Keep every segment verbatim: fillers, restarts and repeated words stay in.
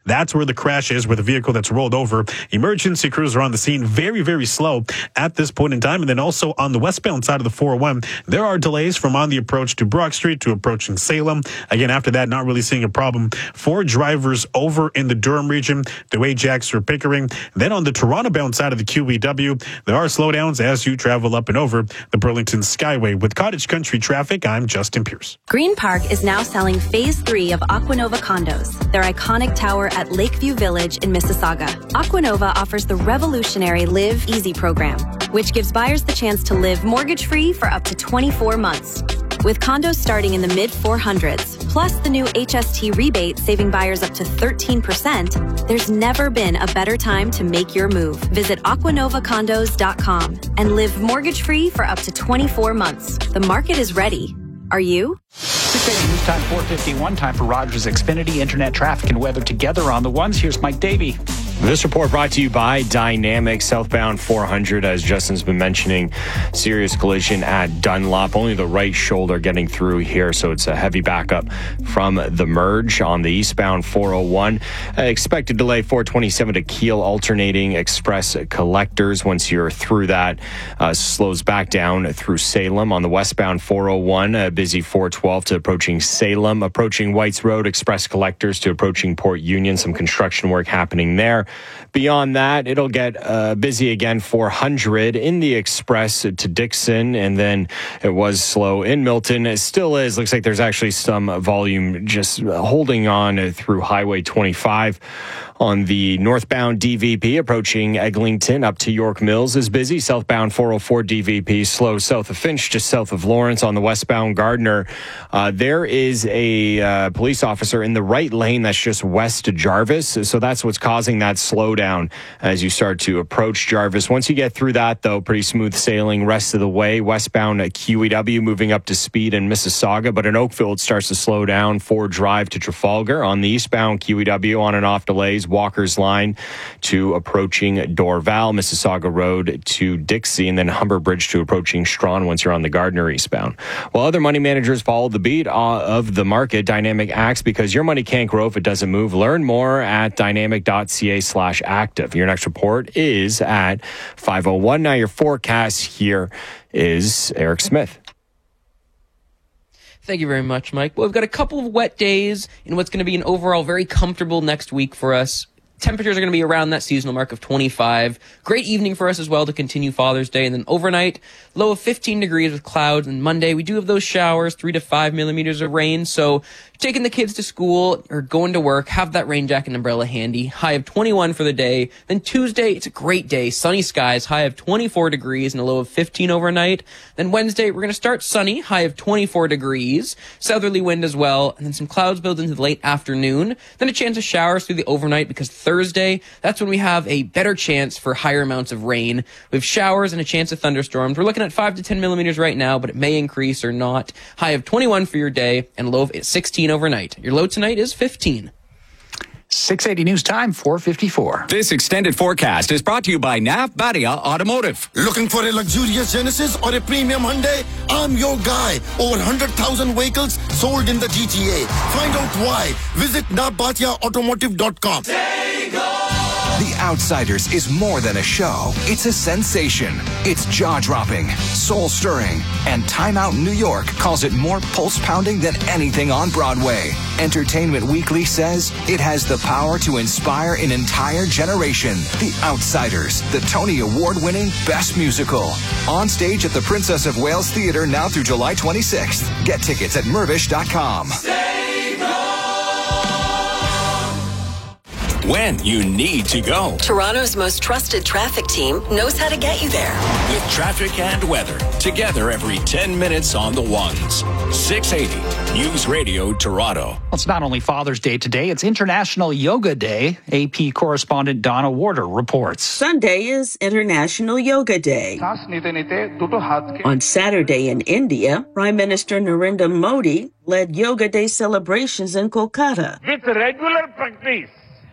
That's where the crash is, where the vehicle that's rolled over. Emergency crews are on the scene, very, very slow at this point in time. And then also on the westbound side of the four oh one, there are delays from on the approach to Brock Street to approaching Salem. Again, after that, not really seeing a problem for drivers over in the Durham region, the Ajax or Pickering. Then on the Toronto-bound side of the Q E W, there are slowdowns as you travel up and over the Burlington Skyway. With Cottage Country traffic, I'm Justin Pierce. Green Park is now selling Phase three of Aquanova condos, their iconic tower at Lakeview Village in Mississauga. Aquanova offers the revolutionary Live Easy program, which gives buyers the chance to live mortgage-free for up to twenty-four months. With condos starting in the mid four hundreds, plus the new H S T rebate saving buyers up to thirteen percent, there's never been a better time to make your move. Visit aquanova condos dot com and live mortgage-free for up to twenty-four months. The market is ready. Are you? six eighty News Time, four fifty-one. Time for Rogers Xfinity Internet traffic and weather together on the ones. Here's Mike Davey. This report brought to you by Dynamic. Southbound four hundred, as Justin's been mentioning, serious collision at Dunlop. Only the right shoulder getting through here, so it's a heavy backup from the merge on the eastbound four oh one. Uh, expected delay four twenty-seven to Kiel, alternating express collectors. Once you're through that, uh, slows back down through Salem. On the westbound four oh one, uh, busy four twelve to approaching Salem. Approaching Whites Road, express collectors to approaching Port Union. Some construction work happening there. Beyond that, it'll get uh, busy again, four hundred in the express to Dixon, and then it was slow in Milton. It still is. Looks like there's actually some volume just holding on through Highway twenty-five. On the northbound D V P, approaching Eglinton up to York Mills is busy. Southbound four oh four D V P, slow south of Finch, just south of Lawrence. On the westbound Gardner, uh, there is a uh, police officer in the right lane that's just west to Jarvis. So that's what's causing that slowdown as you start to approach Jarvis. Once you get through that, though, pretty smooth sailing rest of the way. Westbound at Q E W moving up to speed in Mississauga, but in Oakville it starts to slow down. Ford Drive to Trafalgar. On the eastbound Q E W, on and off delays. Walker's Line to approaching Dorval, Mississauga Road to Dixie, and then Humber Bridge to approaching Strawn once you're on the Gardner eastbound. While other money managers follow the beat uh, of the market, Dynamic acts because your money can't grow if it doesn't move. Learn more at dynamic.ca slash active. Your next report is at five oh one. Now your forecast here is Eric Smith. Thank you very much, Mike. Well, we've got a couple of wet days in what's going to be an overall very comfortable next week for us. Temperatures are going to be around that seasonal mark of twenty-five. Great evening for us as well to continue Father's Day. And then overnight, low of fifteen degrees with clouds. And Monday, we do have those showers, three to five millimeters of rain. So taking the kids to school or going to work, have that rain jacket and umbrella handy. High of twenty-one for the day. Then Tuesday, it's a great day. Sunny skies, high of twenty-four degrees and a low of fifteen overnight. Then Wednesday, we're going to start sunny, high of twenty-four degrees. Southerly wind as well. And then some clouds build into the late afternoon. Then a chance of showers through the overnight because Thursday, that's when we have a better chance for higher amounts of rain. We have showers and a chance of thunderstorms. We're looking at five to ten millimeters right now, but it may increase or not. High of twenty-one for your day and low of sixteen overnight. Your low tonight is fifteen. six eighty News Time, four fifty-four. This extended forecast is brought to you by Nav Badia Automotive. Looking for a luxurious Genesis or a premium Hyundai? I'm your guy. Over one hundred thousand vehicles sold in the G T A. Find out why. Visit nav badia automotive dot com. The Outsiders is more than a show. It's a sensation. It's jaw-dropping, soul-stirring, and Time Out New York calls it more pulse-pounding than anything on Broadway. Entertainment Weekly says it has the power to inspire an entire generation. The Outsiders, the Tony Award-winning Best Musical. On stage at the Princess of Wales Theatre now through July twenty-sixth. Get tickets at mervish dot com. When you need to go. Toronto's most trusted traffic team knows how to get you there. With traffic and weather, together every ten minutes on the ones. six eighty News Radio Toronto. Well, it's not only Father's Day today, it's International Yoga Day. A P correspondent Donna Warder reports. Sunday is International Yoga Day. On Saturday in India, Prime Minister Narendra Modi led Yoga Day celebrations in Kolkata. With regular practice,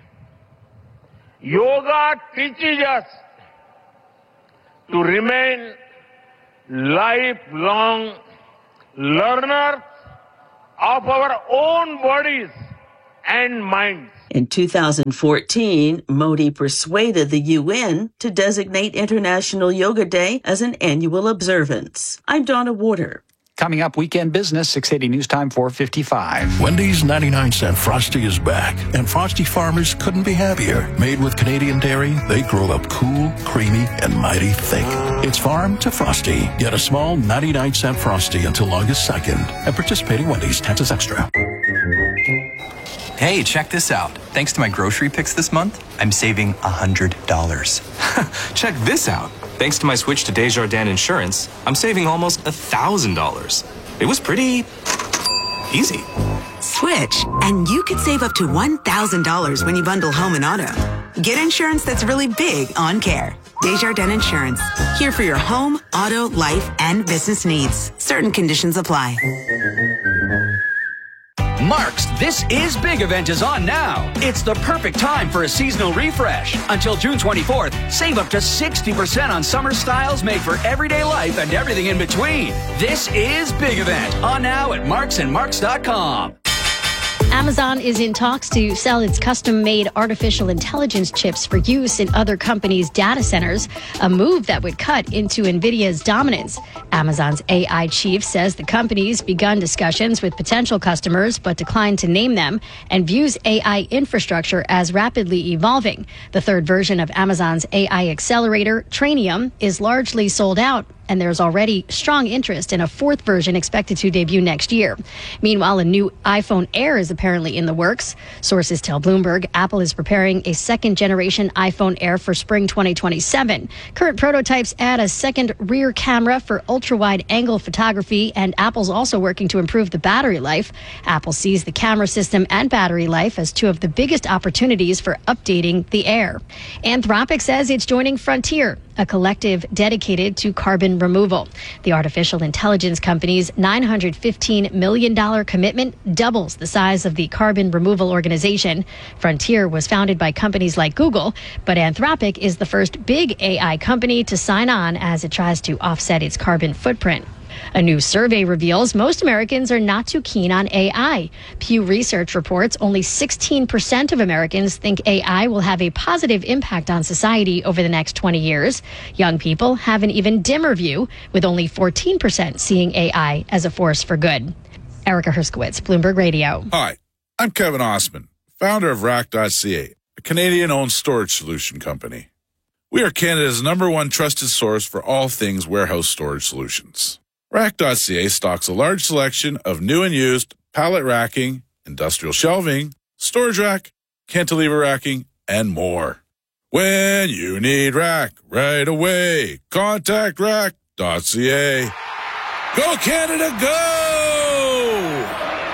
yoga teaches us to remain lifelong learners of our own bodies and minds. In two thousand fourteen, Modi persuaded the U N to designate International Yoga Day as an annual observance. I'm Donna Warder. Coming up, weekend business, six eighty News Time, four fifty-five. Wendy's ninety-nine cent Frosty is back, and Frosty farmers couldn't be happier. Made with Canadian dairy, they grow up cool, creamy, and mighty thick. It's farm to Frosty. Get a small ninety-nine cent Frosty until August second. At participating Wendy's, taxes extra. Hey, check this out. Thanks to my grocery picks this month, I'm saving one hundred dollars. Check this out. Thanks to my switch to Desjardins Insurance, I'm saving almost one thousand dollars. It was pretty easy. Switch, and you could save up to one thousand dollars when you bundle home and auto. Get insurance that's really big on care. Desjardins Insurance, here for your home, auto, life, and business needs. Certain conditions apply. Mark's This Is Big event is on now. It's the perfect time for a seasonal refresh. Until June twenty-fourth, save up to sixty percent on summer styles made for everyday life and everything in between. This Is Big event on now at marks and marks dot com. Amazon is in talks to sell its custom-made artificial intelligence chips for use in other companies' data centers, a move that would cut into NVIDIA's dominance. Amazon's A I chief says the company's begun discussions with potential customers but declined to name them and views A I infrastructure as rapidly evolving. The third version of Amazon's A I accelerator, Trainium, is largely sold out, and there's already strong interest in a fourth version expected to debut next year. Meanwhile, a new iPhone Air is apparently in the works. Sources tell Bloomberg Apple is preparing a second-generation iPhone Air for spring twenty twenty-seven. Current prototypes add a second rear camera for ultra-wide-angle photography, and Apple's also working to improve the battery life. Apple sees the camera system and battery life as two of the biggest opportunities for updating the Air. Anthropic says it's joining Frontier, a collective dedicated to carbon removal. The artificial intelligence company's nine hundred fifteen million dollars commitment doubles the size of the carbon removal organization. Frontier was founded by companies like Google, but Anthropic is the first big A I company to sign on as it tries to offset its carbon footprint. A new survey reveals most Americans are not too keen on A I. Pew Research reports only sixteen percent of Americans think A I will have a positive impact on society over the next twenty years. Young people have an even dimmer view, with only fourteen percent seeing A I as a force for good. Erica Herskowitz, Bloomberg Radio. Hi, I'm Kevin Osman, founder of Rack dot C A, a Canadian-owned storage solution company. We are Canada's number one trusted source for all things warehouse storage solutions. Rack dot C A stocks a large selection of new and used pallet racking, industrial shelving, storage rack, cantilever racking, and more. When you need rack right away, contact Rack dot C A. Go Canada, go!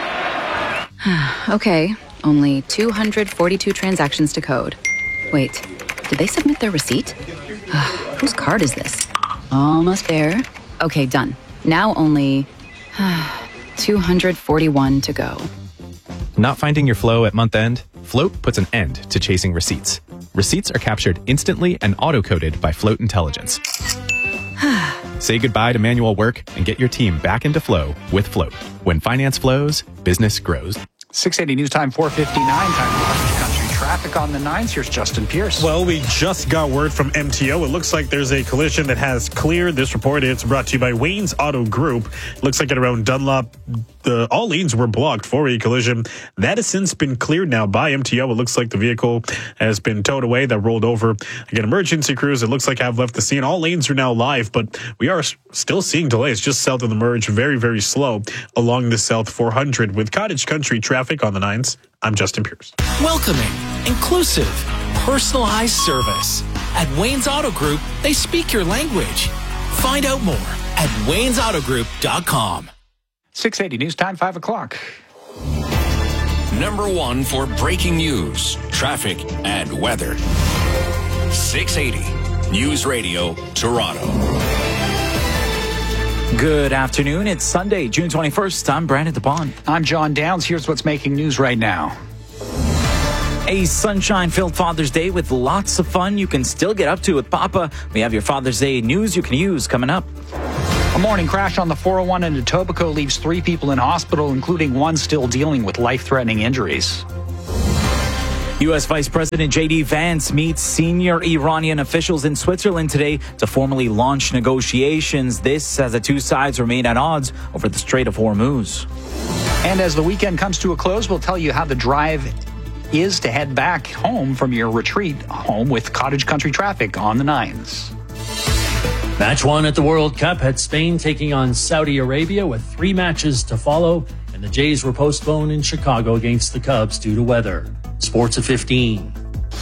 Okay, only two hundred forty-two transactions to code. Wait, did they submit their receipt? Whose card is this? Almost there. Okay, done. Now only two hundred forty-one to go. Not finding your flow at month end? Float puts an end to chasing receipts. Receipts are captured instantly and auto-coded by Float Intelligence. Say goodbye to manual work and get your team back into flow with Float. When finance flows, business grows. six eighty News Time, four fifty-nine. Time for country traffic on the nines. Here's Justin Pierce. Well, we just got word from M T O. It looks like there's a collision that has cleared. This report, it's brought to you by Wayne's Auto Group. Looks like at around Dunlop, the, all lanes were blocked for a collision. That has since been cleared now by M T O. It looks like the vehicle has been towed away. That rolled over. Again, emergency crews, it looks like have left the scene. All lanes are now live, but we are still seeing delays just south of the merge. Very, very slow along the South four hundred with Cottage Country traffic on the nines. I'm Justin Pierce. Welcoming, inclusive, personalized service. At Wayne's Auto Group, they speak your language. Find out more at waynes auto group dot com. six eighty News Time, five o'clock. Number one for breaking news, traffic, and weather. six eighty News Radio, Toronto. Good afternoon. It's Sunday, June twenty-first. I'm Brandon DePond. I'm John Downs. Here's what's making news right now. A sunshine-filled Father's Day with lots of fun you can still get up to with Papa. We have your Father's Day news you can use coming up. A morning crash on the four oh one in Etobicoke leaves three people in hospital, including one still dealing with life-threatening injuries. U S. Vice President J D. Vance meets senior Iranian officials in Switzerland today to formally launch negotiations. This as the two sides remain at odds over the Strait of Hormuz. And as the weekend comes to a close, we'll tell you how the drive is to head back home from your retreat home with cottage country traffic on the nines. Match one at the World Cup had Spain taking on Saudi Arabia with three matches to follow, and the Jays were postponed in Chicago against the Cubs due to weather. Sports at fifteen.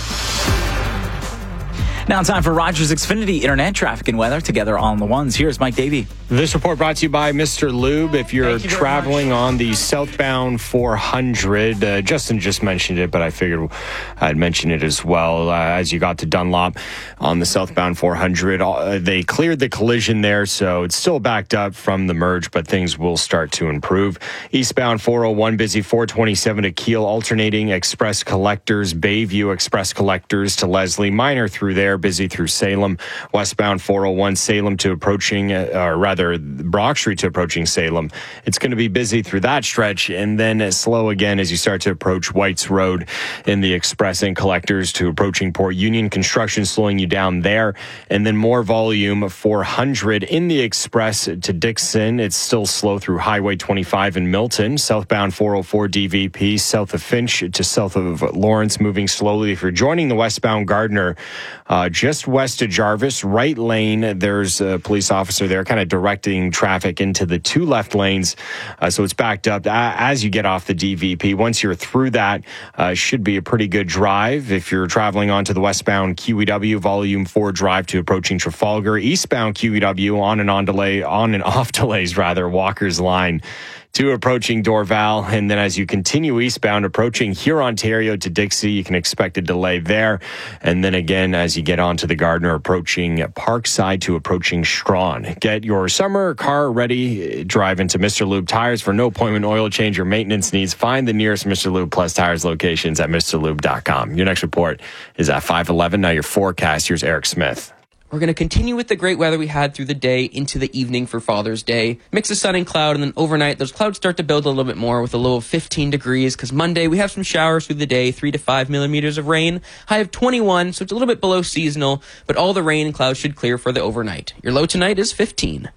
Now time for Rogers Xfinity Internet traffic and weather together on the ones. Here's Mike Davey. This report brought to you by Mister Lube. If you're you traveling on the southbound four hundred, uh, Justin just mentioned it, but I figured I'd mention it as well. Uh, as you got to Dunlop on the southbound four hundred, uh, they cleared the collision there, so it's still backed up from the merge, but things will start to improve. Eastbound four oh one, busy four twenty-seven to Kiel, alternating express collectors, Bayview express collectors to Leslie, minor through there, busy through Salem. Westbound four oh one, Salem to approaching, uh, or rather Brock Street to approaching Salem. It's going to be busy through that stretch, and then slow again as you start to approach White's Road in the express and collectors to approaching Port Union. Construction slowing you down there, and then more volume four hundred in the express to Dixon. It's still slow through Highway twenty-five in Milton. Southbound four oh four D V P south of Finch to south of Lawrence, moving slowly. If you're joining the westbound Gardner, uh, just west of Jarvis, right lane, there's a police officer there kind of directing traffic into the two left lanes. Uh, so it's backed up as you get off the D V P. Once you're through that, uh, should be a pretty good drive. If you're traveling onto the westbound Q E W, volume four drive to approaching Trafalgar. Eastbound Q E W, on and on delay, on and off delays rather, Walker's Line to approaching Dorval. And then as you continue eastbound, approaching here Ontario to Dixie, you can expect a delay there. And then again, as you get onto the Gardner, approaching Parkside to approaching Strawn. Get your summer car ready. Drive into Mister Lube Tires for no appointment oil change or maintenance needs. Find the nearest Mister Lube Plus Tires locations at Mr Lube dot com. Your next report is at five eleven. Now your forecast. Here's Eric Smith. We're going to continue with the great weather we had through the day into the evening for Father's Day. Mix of sun and cloud, and then overnight, those clouds start to build a little bit more with a low of fifteen degrees, because Monday we have some showers through the day, three to five millimeters of rain, high of twenty-one, so it's a little bit below seasonal, but all the rain and clouds should clear for the overnight. Your low tonight is fifteen.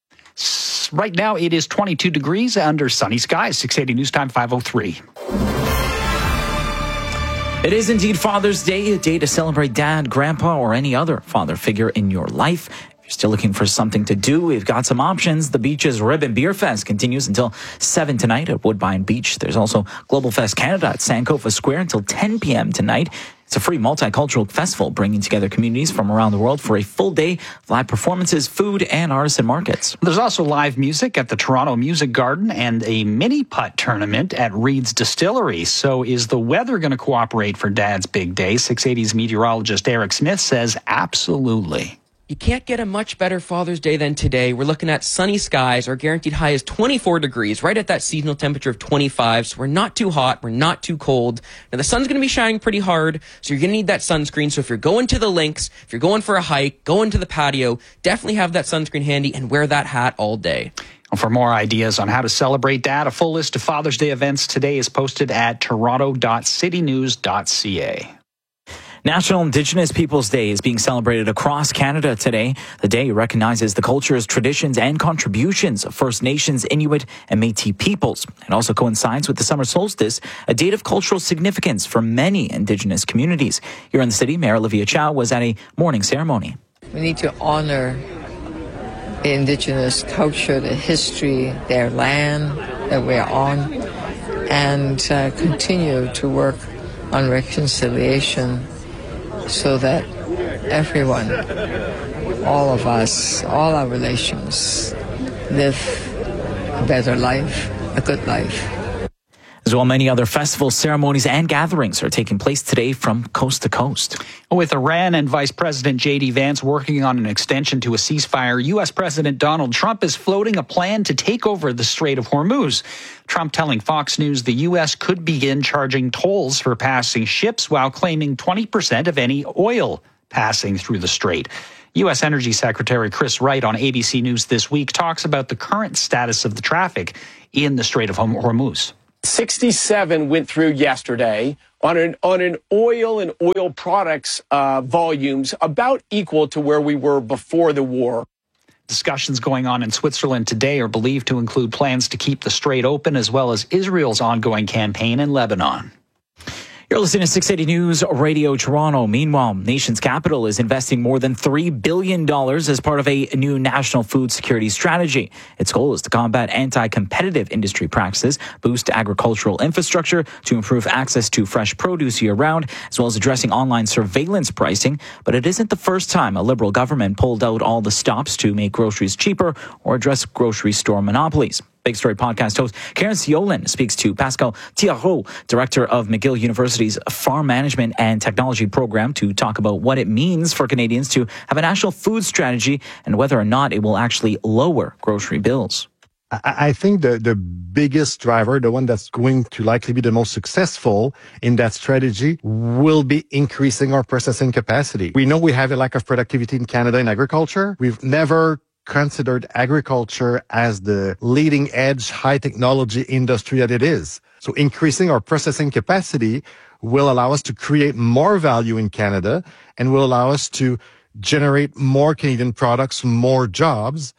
Right now it is twenty-two degrees under sunny skies. six eighty News Time, five oh three. It is indeed Father's Day, a day to celebrate dad, grandpa, or any other father figure in your life. If you're still looking for something to do, we've got some options. The Beach's Ribbon Beer Fest continues until seven tonight at Woodbine Beach. There's also Global Fest Canada at Sankofa Square until ten p.m. tonight. It's a free multicultural festival bringing together communities from around the world for a full day of live performances, food, and artisan markets. There's also live music at the Toronto Music Garden and a mini putt tournament at Reed's Distillery. So is the weather going to cooperate for Dad's big day? six eighty's meteorologist Eric Smith says absolutely. You can't get a much better Father's Day than today. We're looking at sunny skies. Our guaranteed high is twenty-four degrees, right at that seasonal temperature of twenty-five. So we're not too hot. We're not too cold. Now, the sun's going to be shining pretty hard, so you're going to need that sunscreen. So if you're going to the links, if you're going for a hike, going to the patio, definitely have that sunscreen handy and wear that hat all day. For more ideas on how to celebrate Dad, a full list of Father's Day events today is posted at toronto dot city news dot c a. National Indigenous Peoples Day is being celebrated across Canada today. The day recognizes the cultures, traditions, and contributions of First Nations, Inuit, and Métis peoples. It also coincides with the summer solstice, a date of cultural significance for many Indigenous communities. Here in the city, Mayor Olivia Chow was at a morning ceremony. We need to honor the Indigenous culture, the history, their land that we're on, and uh, continue to work on reconciliation, so that everyone, all of us, all our relations, live a better life, a good life. As well, many other festivals, ceremonies, and gatherings are taking place today from coast to coast. With Iran and Vice President J D. Vance working on an extension to a ceasefire, U S. President Donald Trump is floating a plan to take over the Strait of Hormuz. Trump telling Fox News the U S could begin charging tolls for passing ships while claiming twenty percent of any oil passing through the strait. U S. Energy Secretary Chris Wright on A B C News This Week talks about the current status of the traffic in the Strait of Hormuz. sixty-seven went through yesterday on an on an oil and oil products uh, volumes about equal to where we were before the war. Discussions going on in Switzerland today are believed to include plans to keep the Strait open, as well as Israel's ongoing campaign in Lebanon. You're listening to six eighty News Radio Toronto. Meanwhile, nation's capital is investing more than three billion dollars as part of a new national food security strategy. Its goal is to combat anti-competitive industry practices, boost agricultural infrastructure to improve access to fresh produce year-round, as well as addressing online surveillance pricing. But it isn't the first time a Liberal government pulled out all the stops to make groceries cheaper or address grocery store monopolies. Big Story podcast host Karen Ciolin speaks to Pascal Thiareau, director of McGill University's Farm Management and Technology program, to talk about what it means for Canadians to have a national food strategy and whether or not it will actually lower grocery bills. I think the, the biggest driver, the one that's going to likely be the most successful in that strategy, will be increasing our processing capacity. We know we have a lack of productivity in Canada in agriculture. We've never considered agriculture as the leading edge high technology industry that it is. So increasing our processing capacity will allow us to create more value in Canada and will allow us to generate more Canadian products, more jobs.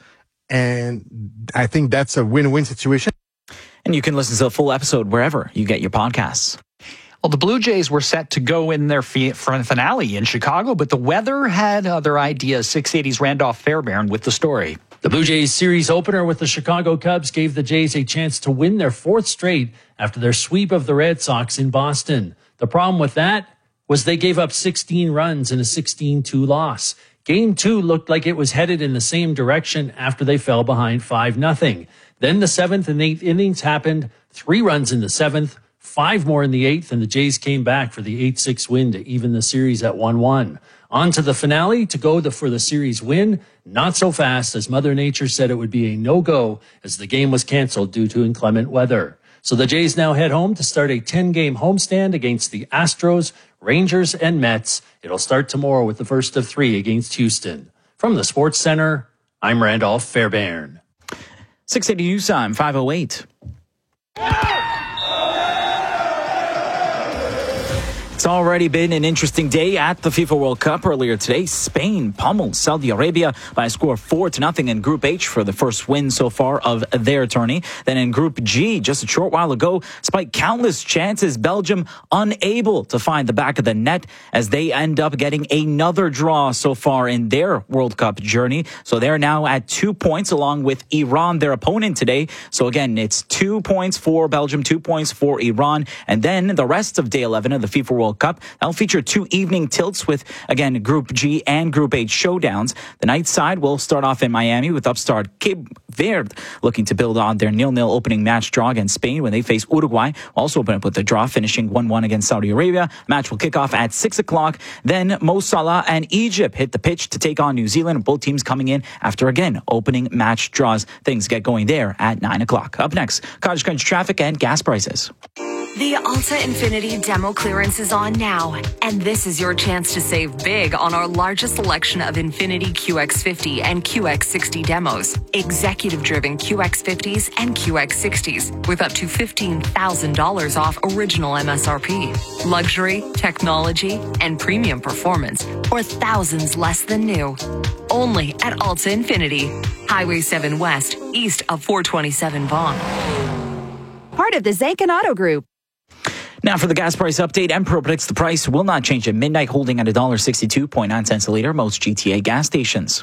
And I think that's a win-win situation. And you can listen to the full episode wherever you get your podcasts. Well, the Blue Jays were set to go in their finale in Chicago, but the weather had other ideas. six eighty's Randolph Fairbairn with the story. The Blue Jays series opener with the Chicago Cubs gave the Jays a chance to win their fourth straight after their sweep of the Red Sox in Boston. The problem with that was they gave up sixteen runs in a sixteen two loss. Game two looked like it was headed in the same direction after they fell behind five nothing. Then the seventh and eighth innings happened, three runs in the seventh, five more in the eighth, and the Jays came back for the eight six win to even the series at one one. On to the finale to go the, for the series win. Not so fast, as Mother Nature said it would be a no-go as the game was canceled due to inclement weather. So the Jays now head home to start a ten-game homestand against the Astros, Rangers, and Mets. It'll start tomorrow with the first of three against Houston. From the Sports Center, I'm Randolph Fairbairn. six eighty News Time, five oh eight. It's already been an interesting day at the FIFA World Cup. Earlier today, Spain pummeled Saudi Arabia by a score of four to nothing in Group H for the first win so far of their tourney. Then in Group G, just a short while ago, despite countless chances, Belgium unable to find the back of the net as they end up getting another draw so far in their World Cup journey. So they're now at two points along with Iran, their opponent today. So again, it's two points for Belgium, two points for Iran. And then the rest of day eleven of the FIFA World Cup, that'll feature two evening tilts with, again, Group G and Group H showdowns. The night side will start off in Miami with upstart Cape Verde looking to build on their nil-nil opening match draw against Spain when they face Uruguay. Also open up with the draw, finishing one one against Saudi Arabia. Match will kick off at six o'clock. Then Mo Salah and Egypt hit the pitch to take on New Zealand. Both teams coming in after, again, opening match draws. Things get going there at nine o'clock. Up next, Cottage Country traffic and gas prices. The Alta Infinity demo clearance is on now, and this is your chance to save big on our largest selection of Infinity Q X fifty and Q X sixty demos. Executive-driven Q X fifties and Q X sixties with up to fifteen thousand dollars off original M S R P. Luxury, technology, and premium performance, or thousands less than new. Only at Alta Infinity, Highway seven West, east of four twenty-seven Vaughan. Part of the Zankin Auto Group. Now for the gas price update, Empro predicts the price will not change at midnight, holding at one dollar sixty-two point nine cents a liter, most G T A gas stations.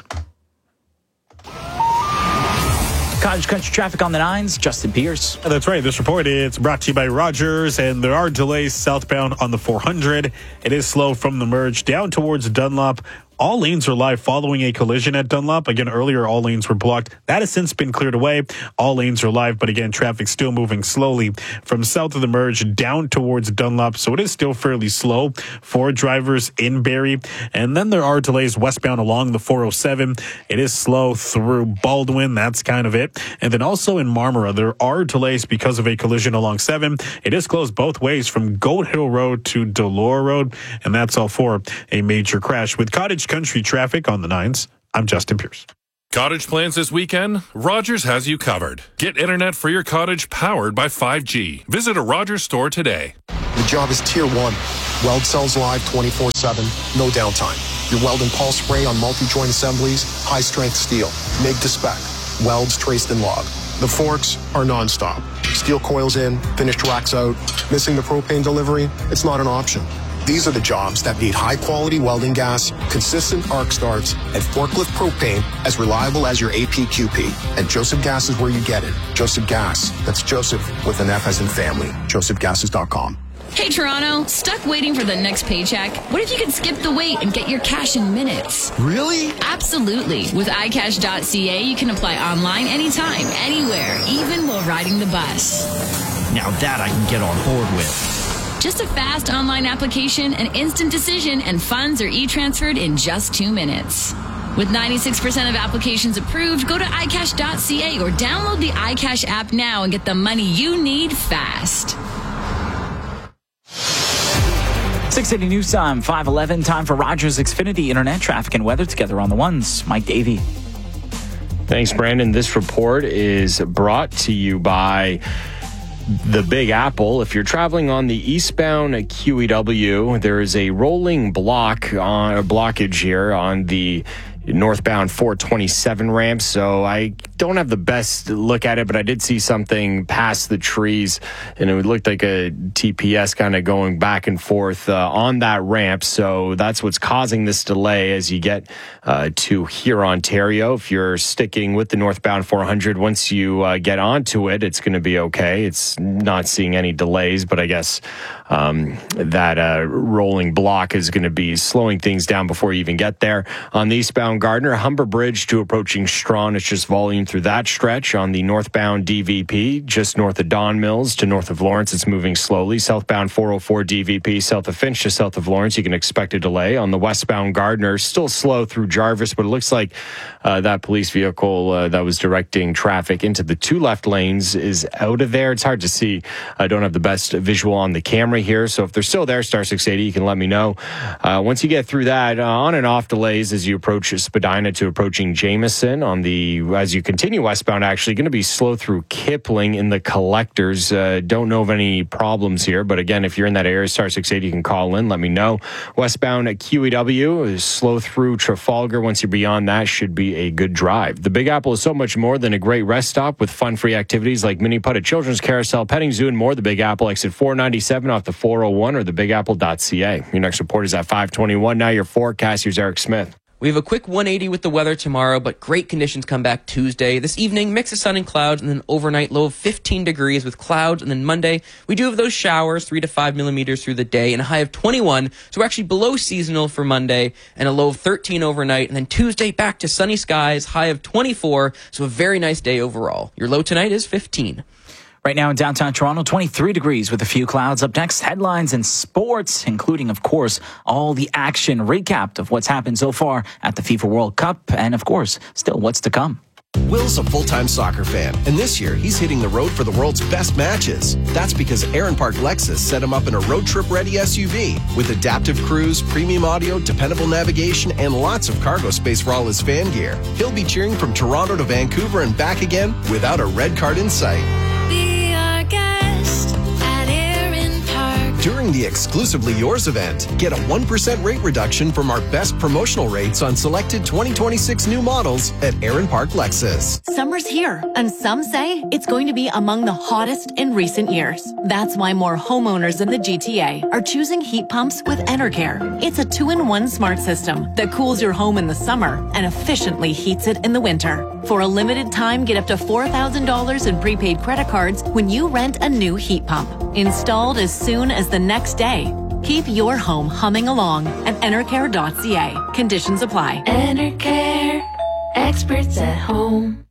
Cottage Country traffic on the nines, Justin Pierce. That's right. This report is brought to you by Rogers, and there are delays southbound on the four hundred. It is slow from the merge down towards Dunlop. All lanes are live following a collision at Dunlop. Again, earlier, all lanes were blocked. That has since been cleared away. All lanes are live, but again, traffic still moving slowly from south of the merge down towards Dunlop. So it is still fairly slow for drivers in Barrie. And then there are delays westbound along the four oh seven. It is slow through Baldwin. That's kind of it. And then also in Marmora, there are delays because of a collision along seven. It is closed both ways from Goat Hill Road to Delore Road. And that's all for a major crash. With Cottage Country traffic on the nines, I'm Justin Pierce. Cottage plans this weekend? Rogers has you covered. Get internet for your cottage powered by five G. Visit a Rogers store today. The job is Tier one. Weld cells live twenty-four seven, no downtime. Your weld and pulse spray on multi-joint assemblies, high-strength steel, M I G to spec, welds traced and log. The forks are non-stop. Steel coils in, finished racks out. Missing the propane delivery? It's not an option. These are the jobs that need high-quality welding gas, consistent arc starts, and forklift propane as reliable as your A P Q P. And Joseph Gas is where you get it. Joseph Gas. That's Joseph with an F as in family. joseph gases dot com. Hey Toronto, stuck waiting for the next paycheck? What if you could skip the wait and get your cash in minutes? Really? Absolutely. With i cash dot c a, you can apply online anytime, anywhere, even while riding the bus. Now that I can get on board with. Just a fast online application, an instant decision, and funds are e-transferred in just two minutes. With ninety-six percent of applications approved, go to i cash dot c a or download the iCash app now and get the money you need fast. six eighty News Time, five eleven, time for Rogers Xfinity Internet traffic and weather together on the ones. Mike Davey. Thanks, Brandon. This report is brought to you by the Big Apple. If you're traveling on the eastbound Q E W, there is a rolling block on a blockage here on the northbound four twenty-seven ramp. So I don't have the best look at it, but I did see something past the trees, and it looked like a T P S kind of going back and forth uh, on that ramp. So that's what's causing this delay as you get uh, to here, Ontario. If you're sticking with the northbound four hundred, once you uh, get onto it, it's going to be okay. It's not seeing any delays, but I guess um, that uh, rolling block is going to be slowing things down before you even get there. On the eastbound Gardner, Humber Bridge to approaching Strawn, it's just volume through that stretch. On the northbound D V P, just north of Don Mills to north of Lawrence, it's moving slowly. Southbound four oh four D V P, south of Finch to south of Lawrence, you can expect a delay. On the westbound Gardner, still slow through Jarvis, but it looks like uh, that police vehicle uh, that was directing traffic into the two left lanes is out of there. It's hard to see. I don't have the best visual on the camera here, so if they're still there, star six eighty, you can let me know. Uh, once you get through that, uh, on and off delays as you approach Spadina to approaching Jameson. On the, as you continue westbound, actually going to be slow through Kipling in the collectors. Uh, don't know of any problems here, but again, if you're in that area, star six eighty, you can call in, let me know. Westbound at Q E W is slow through Trafalgar. Once you're beyond that, should be a good drive. The Big Apple is so much more than a great rest stop with fun-free activities like mini putt, a children's carousel, petting zoo, and more. The Big Apple, exit four ninety-seven off the four oh one or the big apple dot c a. Your next report is at five twenty-one. Now your forecast. Here's Eric Smith. We have a quick one eighty with the weather tomorrow, but great conditions come back Tuesday. This evening, mix of sun and clouds, and then overnight low of fifteen degrees with clouds. And then Monday, we do have those showers, three to five millimeters through the day, and a high of twenty-one. So we're actually below seasonal for Monday, and a low of thirteen overnight. And then Tuesday, back to sunny skies, high of twenty-four. So a very nice day overall. Your low tonight is fifteen. Right now in downtown Toronto, twenty-three degrees with a few clouds. Up next, headlines and sports, including, of course, all the action recapped of what's happened so far at the FIFA World Cup, and, of course, still what's to come. Will's a full-time soccer fan, and this year he's hitting the road for the world's best matches. That's because Aaron Park Lexus set him up in a road trip-ready S U V with adaptive cruise, premium audio, dependable navigation, and lots of cargo space for all his fan gear. He'll be cheering from Toronto to Vancouver and back again without a red card in sight. Be our guest at Aaron Park. During the Exclusively Yours event, get a one percent rate reduction from our best promotional rates on selected twenty twenty-six new models at Aaron Park Lexus. Summer's here, and some say it's going to be among the hottest in recent years. That's why more homeowners in the G T A are choosing heat pumps with Enercare. It's a two-in-one smart system that cools your home in the summer and efficiently heats it in the winter. For a limited time, get up to four thousand dollars in prepaid credit cards when you rent a new heat pump. Installed as soon as the next day. Keep your home humming along at enercare dot c a. Conditions apply. Enercare, experts at home.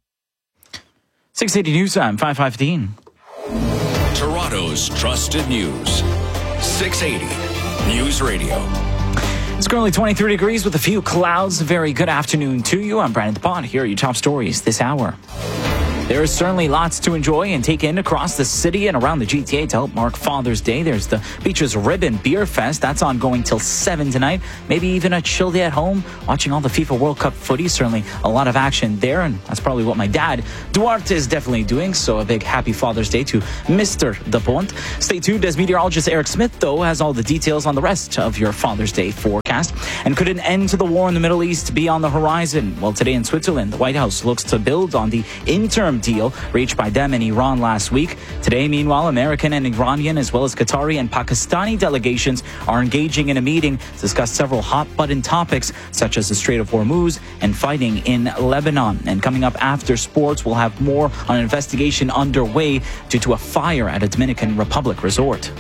six eighty News Time, five fifteen. Toronto's trusted news. six eighty News Radio. It's currently twenty-three degrees with a few clouds. Very good afternoon to you. I'm Brandon DePont. Here are your top stories this hour. There is certainly lots to enjoy and take in across the city and around the G T A to help mark Father's Day. There's the Beaches Ribbon Beer Fest. That's ongoing till seven tonight. Maybe even a chill day at home, watching all the FIFA World Cup footy. Certainly a lot of action there, and that's probably what my dad, Duarte, is definitely doing. So a big happy Father's Day to Mister DePont. Stay tuned as meteorologist Eric Smith, though, has all the details on the rest of your Father's Day forecast. And could an end to the war in the Middle East be on the horizon? Well, today in Switzerland, the White House looks to build on the interim deal reached by them and Iran last week. Today, meanwhile, American and Iranian as well as Qatari and Pakistani delegations are engaging in a meeting to discuss several hot-button topics such as the Strait of Hormuz and fighting in Lebanon. And coming up after sports, we'll have more on an investigation underway due to a fire at a Dominican Republic resort.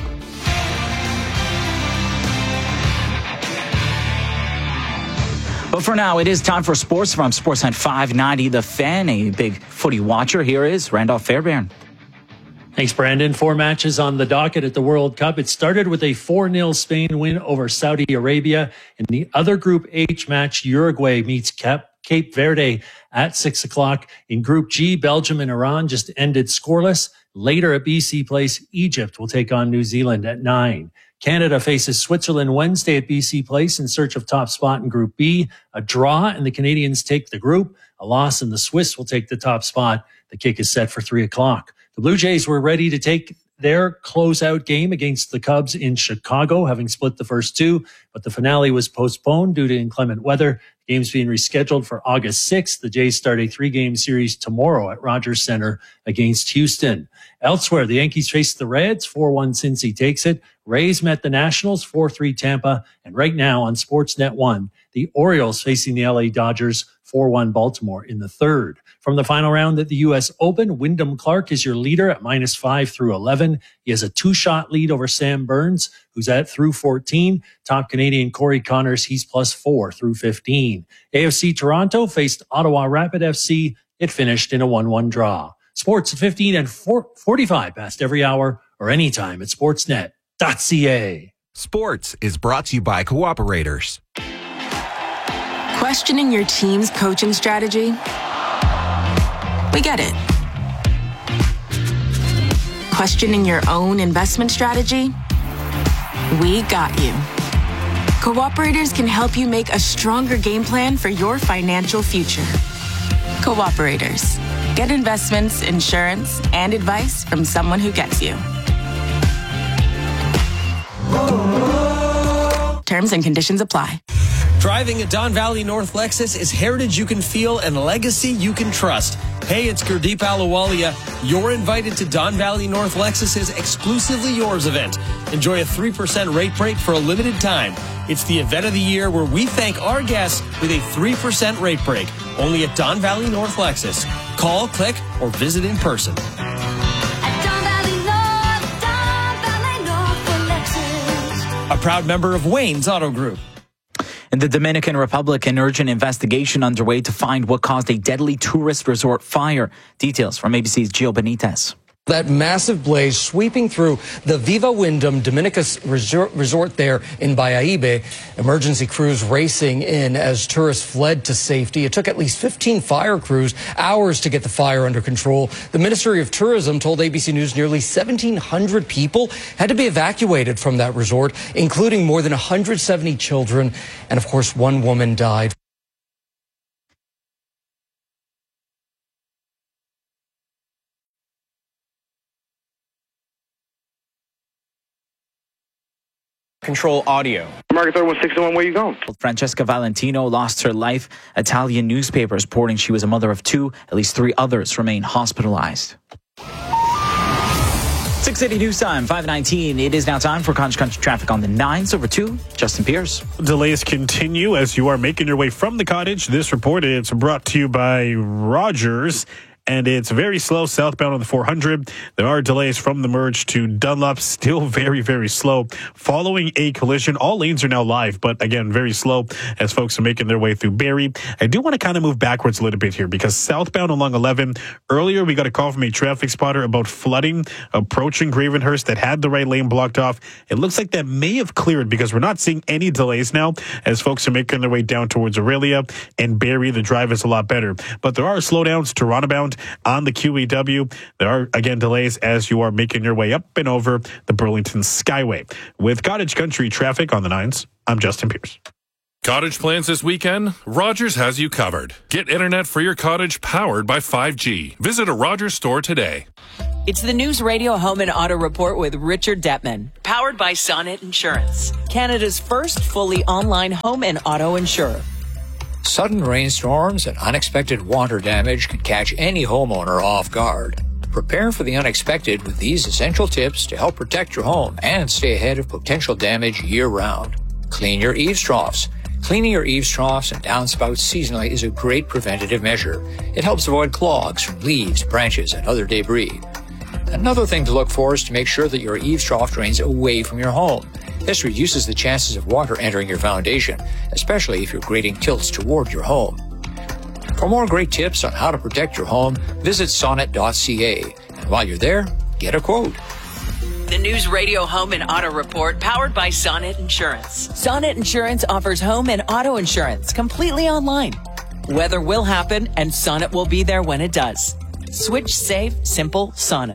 But for now, it is time for sports from Sportsnet five ninety The Fan. A big footy watcher, here is Randolph Fairbairn. Thanks, Brandon. Four matches on the docket at the World Cup. It started with a four nil Spain win over Saudi Arabia. In the other Group H match, Uruguay meets Cape Verde at six o'clock. In Group G, Belgium and Iran just ended scoreless. Later at B C Place, Egypt will take on New Zealand at nine. Canada faces Switzerland Wednesday at B C Place in search of top spot in Group B. A draw and the Canadians take the group. A loss and the Swiss will take the top spot. The kick is set for three o'clock. The Blue Jays were ready to take their closeout game against the Cubs in Chicago, having split the first two, but the finale was postponed due to inclement weather. The game's being rescheduled for August sixth. The Jays start a three-game series tomorrow at Rogers Center against Houston. Elsewhere, the Yankees face the Reds, four one Cincy takes it. Rays met the Nationals, four three Tampa. And right now on Sportsnet one, the Orioles facing the L A Dodgers, four one Baltimore in the third. From the final round at the U S Open, Wyndham Clark is your leader at minus five through eleven. He has a two-shot lead over Sam Burns, who's at through fourteen. Top Canadian Corey Connors, he's plus four through fifteen. A F C Toronto faced Ottawa Rapid F C. It finished in a one one draw. Sports at fifteen and forty-five past every hour or anytime at sportsnet dot c a. Sports is brought to you by Cooperators. Questioning your team's coaching strategy? We get it. Questioning your own investment strategy? We got you. Cooperators can help you make a stronger game plan for your financial future. Cooperators. Get investments, insurance, and advice from someone who gets you. Terms and conditions apply. Driving a Don Valley North Lexus is heritage you can feel and legacy you can trust. Hey, it's Gurdeep Ahluwalia. You're invited to Don Valley North Lexus's Exclusively Yours event. Enjoy a three percent rate break for a limited time. It's the event of the year where we thank our guests with a three percent rate break. Only at Don Valley North Lexus. Call, click, or visit in person. A proud member of Wayne's Auto Group. In the Dominican Republic, an urgent investigation underway to find what caused a deadly tourist resort fire. Details from A B C's Gio Benitez. That massive blaze sweeping through the Viva Wyndham Dominicus resort, resort there in Bayaibe. Emergency crews racing in as tourists fled to safety. It took at least fifteen fire crews hours to get the fire under control. The Ministry of Tourism told A B C News nearly seventeen hundred people had to be evacuated from that resort, including more than one hundred seventy children. And of course, one woman died. Control audio. Market thirty-one sixty-one, where you going? Francesca Valentino lost her life. Italian newspapers reporting she was a mother of two. At least three others remain hospitalized. six eighty News Time, five nineteen. It is now time for Country Country Traffic on the nines. Over to Justin Pierce. Delays continue as you are making your way from the cottage. This report is brought to you by Rogers. And it's very slow southbound on the four hundred. There are delays from the merge to Dunlop, still very, very slow. Following a collision, all lanes are now live, but again, very slow as folks are making their way through Barrie. I do want to kind of move backwards a little bit here because southbound along eleven, earlier we got a call from a traffic spotter about flooding approaching Gravenhurst that had the right lane blocked off. It looks like that may have cleared because we're not seeing any delays now as folks are making their way down towards Aurelia and Barrie. The drive is a lot better, but there are slowdowns. Toronto bound on the Q E W. There are, again, delays as you are making your way up and over the Burlington Skyway. With Cottage Country traffic on the nines, I'm Justin Pierce. Cottage plans this weekend? Rogers has you covered. Get internet for your cottage powered by five G. Visit a Rogers store today. It's the News Radio Home and Auto Report with Richard Detman, powered by Sonnet Insurance, Canada's first fully online home and auto insurer. Sudden rainstorms and unexpected water damage can catch any homeowner off guard. Prepare for the unexpected with these essential tips to help protect your home and stay ahead of potential damage year-round. Clean your eaves troughs. Cleaning your eaves troughs and downspouts seasonally is a great preventative measure. It helps avoid clogs from leaves, branches, and other debris. Another thing to look for is to make sure that your eaves trough drains away from your home. This reduces the chances of water entering your foundation, especially if your grading tilts toward your home. For more great tips on how to protect your home, visit sonnet dot c a. And while you're there, get a quote. The News Radio Home and Auto Report, powered by Sonnet Insurance. Sonnet Insurance offers home and auto insurance completely online. Weather will happen, and Sonnet will be there when it does. Switch safe, simple Sonnet.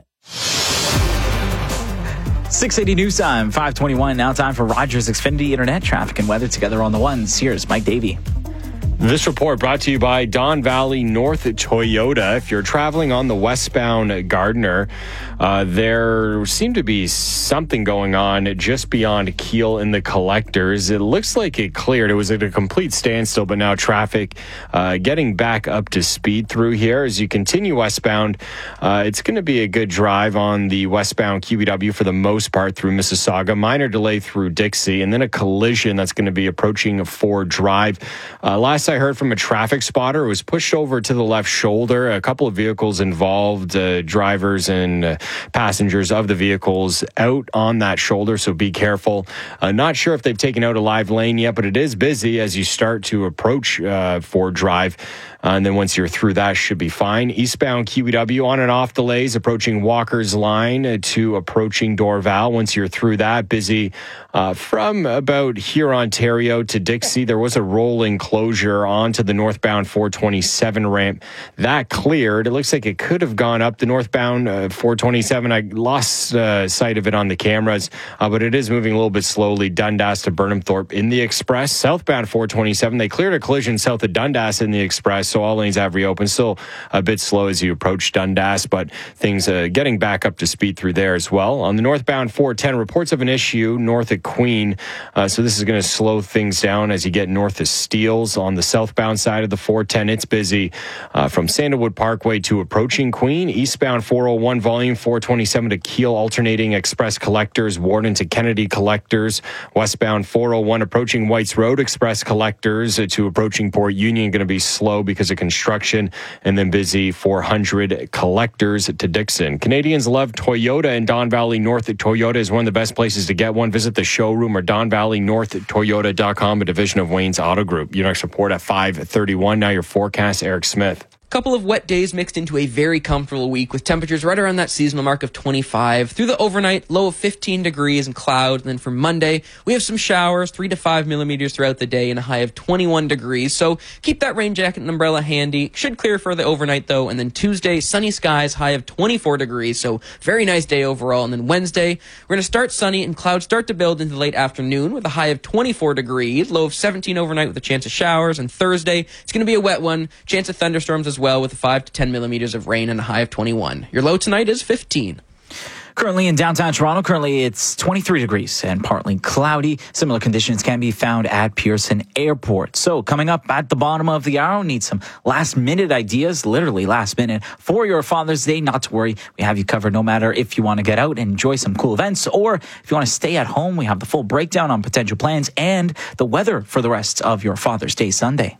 six eighty news time, five twenty-one. Now time for Rogers Xfinity Internet traffic and weather together on the ones. Here's Mike Davey. This report brought to you by Don Valley North Toyota. If you're traveling on the westbound Gardiner, uh, there seemed to be something going on just beyond Kiel in the collectors. It looks like it cleared. It was at a complete standstill, but now traffic uh, getting back up to speed through here. As you continue westbound, uh, it's going to be a good drive on the westbound Q E W for the most part through Mississauga. Minor delay through Dixie, and then a collision that's going to be approaching Ford Drive. Uh, last I heard from a traffic spotter, it was pushed over to the left shoulder. A couple of vehicles involved, uh, drivers and uh, passengers of the vehicles out on that shoulder, so be careful. Uh, not sure if they've taken out a live lane yet, but it is busy as you start to approach uh, Ford Drive. Uh, and then once you're through that, should be fine. Eastbound Q E W on and off delays approaching Walker's Line to approaching Dorval. Once you're through that, busy uh, from about here, Ontario to Dixie. There was a rolling closure onto the northbound four twenty-seven ramp. That cleared. It looks like it could have gone up the northbound uh, four twenty-seven. I lost uh, sight of it on the cameras, uh, but it is moving a little bit slowly. Dundas to Burnhamthorpe in the express. Southbound four twenty-seven, they cleared a collision south of Dundas in the express, so all lanes have reopened. Still a bit slow as you approach Dundas, but things uh, getting back up to speed through there as well. On the northbound four ten, reports of an issue north of Queen, uh, so this is going to slow things down as you get north of Steeles. On the southbound side of the four ten, it's busy uh, from Sandalwood Parkway to approaching Queen. Eastbound four oh one, volume four twenty-seven to Kiel, alternating express collectors, Warden to Kennedy collectors. Westbound four oh one approaching Whites Road, express collectors uh, to approaching Port Union, going to be slow because of construction, and then busy four hundred collectors to Dixon. Canadians love Toyota, and Don Valley North Toyota is one of the best places to get one. Visit the showroom or don valley north toyota dot com, a division of Wayne's Auto Group. Your next report at five thirty-one. Now your forecast, Eric Smith. Couple of wet days mixed into a very comfortable week with temperatures right around that seasonal mark of twenty-five. Through the overnight, low of fifteen degrees and cloud. And then for Monday, we have some showers, three to five millimeters throughout the day and a high of twenty-one degrees. So keep that rain jacket and umbrella handy. Should clear for the overnight though. And then Tuesday, sunny skies, high of twenty-four degrees. So very nice day overall. And then Wednesday, we're going to start sunny and clouds start to build into late afternoon with a high of twenty-four degrees, low of seventeen overnight with a chance of showers. And Thursday, it's going to be a wet one, chance of thunderstorms as well with five to ten millimeters of rain and a high of twenty-one. Your low tonight is fifteen. Currently in downtown Toronto, currently it's twenty-three degrees and partly cloudy. Similar conditions can be found at Pearson Airport. So coming up at the bottom of the hour, need some last minute ideas, literally last minute, for your Father's Day. Not to worry, we have you covered no matter if you want to get out and enjoy some cool events or if you want to stay at home. We have the full breakdown on potential plans and the weather for the rest of your Father's Day Sunday.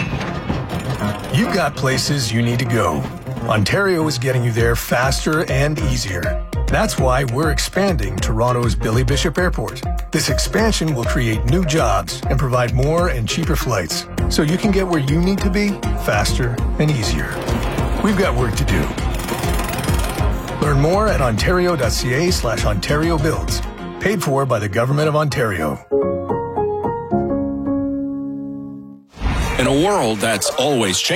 You've got places you need to go. Ontario is getting you there faster and easier. That's why we're expanding Toronto's Billy Bishop Airport. This expansion will create new jobs and provide more and cheaper flights, so you can get where you need to be faster and easier. We've got work to do. Learn more at ontario.ca slash Ontario Builds. Paid for by the Government of Ontario. In a world that's always changing,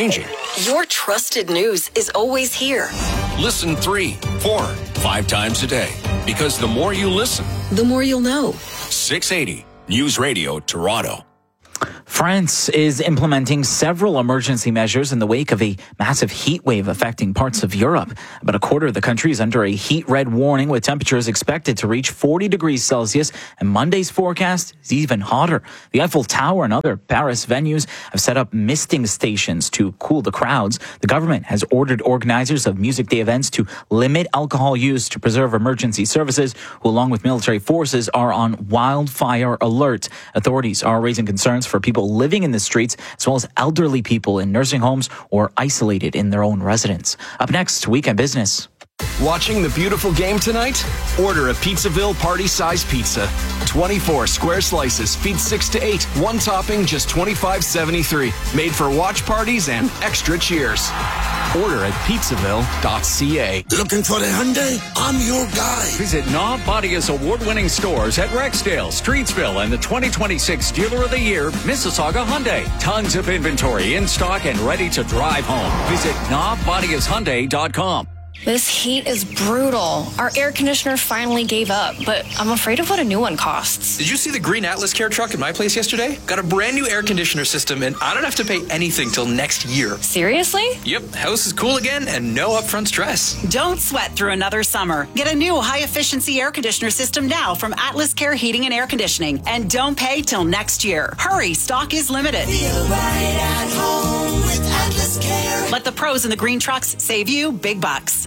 Your trusted news is always here. Listen three, four, five times a day. Because the more you listen, the more you'll know. six eighty News Radio Toronto. France is implementing several emergency measures in the wake of a massive heat wave affecting parts of Europe. About a quarter of the country is under a heat red warning, with temperatures expected to reach forty degrees Celsius, and Monday's forecast is even hotter. The Eiffel Tower and other Paris venues have set up misting stations to cool the crowds. The government has ordered organizers of Music Day events to limit alcohol use to preserve emergency services, who along with military forces are on wildfire alert. Authorities are raising concerns for people living in the streets, as well as elderly people in nursing homes or isolated in their own residence. Up next, Weekend Business. Watching the beautiful game tonight? Order a Pizzaville party-size pizza. twenty-four square slices, feed six to eight. One topping, just twenty-five seventy-three. Made for watch parties and extra cheers. Order at pizzaville dot c a. Looking for the Hyundai? I'm your guy. Visit Knob Bodia's award-winning stores at Rexdale, Streetsville, and the twenty twenty-six Dealer of the Year, Mississauga Hyundai. Tons of inventory in stock and ready to drive home. Visit knob bodias hyundai dot com. This heat is brutal. Our air conditioner finally gave up, but I'm afraid of what a new one costs. Did you see the green Atlas Care truck at my place yesterday? Got a brand new air conditioner system, and I don't have to pay anything till next year. Seriously? Yep, house is cool again and no upfront stress. Don't sweat through another summer. Get a new high-efficiency air conditioner system now from Atlas Care Heating and Air Conditioning, and don't pay till next year. Hurry, stock is limited. Feel right at home with Atlas Care. Let the pros in the green trucks save you big bucks.